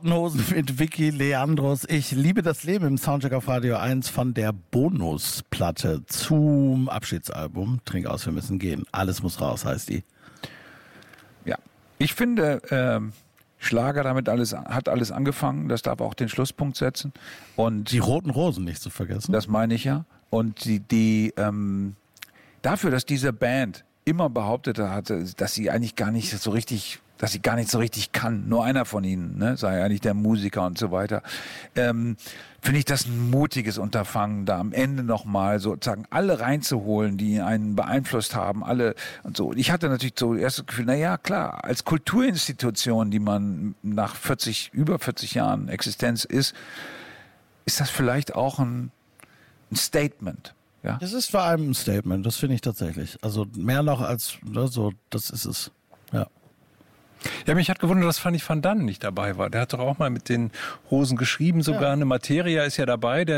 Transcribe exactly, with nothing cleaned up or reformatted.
Hosen mit Vicky Leandros. Ich liebe das Leben im Soundcheck auf Radio eins von der Bonusplatte zum Abschiedsalbum. Trink aus, wir müssen gehen. Alles muss raus, heißt die. Ja, ich finde, ähm, Schlager damit alles, hat alles angefangen. Das darf auch den Schlusspunkt setzen. Und die Roten Rosen nicht zu vergessen. Das meine ich ja. Und die, die ähm, dafür, dass diese Band immer behauptet hatte, dass sie eigentlich gar nicht so richtig, dass sie gar nicht so richtig kann. Nur einer von ihnen, ne, sei eigentlich der Musiker und so weiter. Ähm, finde ich das ein mutiges Unterfangen, da am Ende nochmal sozusagen alle reinzuholen, die einen beeinflusst haben, alle und so. Ich hatte natürlich so erst das Gefühl, na ja, klar, als Kulturinstitution, die man nach vierzig, über vierzig Jahren Existenz ist, ist das vielleicht auch ein, ein Statement. Ja. Es ist vor allem ein Statement, das finde ich tatsächlich. Also mehr noch als ne, so, das ist es. Ja. Ja, mich hat gewundert, dass Fanny van Dann nicht dabei war. Der hat doch auch mal mit den Hosen geschrieben, sogar ja. Eine Materia ist ja dabei. Der